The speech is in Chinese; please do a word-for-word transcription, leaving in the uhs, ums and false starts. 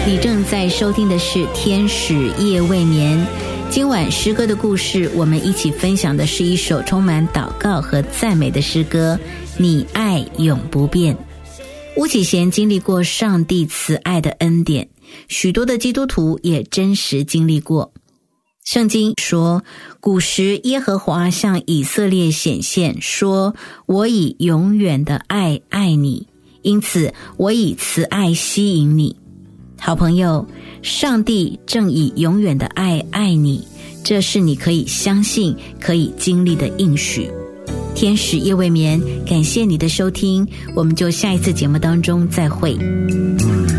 你正在收听的是天使夜未眠。今晚诗歌的故事，我们一起分享的是一首充满祷告和赞美的诗歌，你爱永不变。巫启贤经历过上帝慈爱的恩典，许多的基督徒也真实经历过。圣经说，古时耶和华向以色列显现，说，我以永远的爱爱你，因此我以慈爱吸引你。好朋友，上帝正以永远的爱爱你，这是你可以相信可以经历的应许。天使夜未眠，感谢你的收听，我们就下一次节目当中再会。